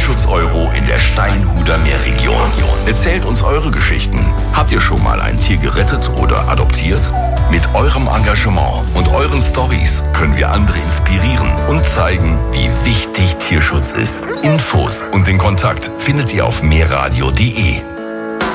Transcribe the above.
Tierschutz-Euro in der Steinhuder Meerregion. Erzählt uns eure Geschichten. Habt ihr schon mal ein Tier gerettet oder adoptiert? Mit eurem Engagement und euren Stories können wir andere inspirieren und zeigen, wie wichtig Tierschutz ist. Infos und den Kontakt findet ihr auf meerradio.de.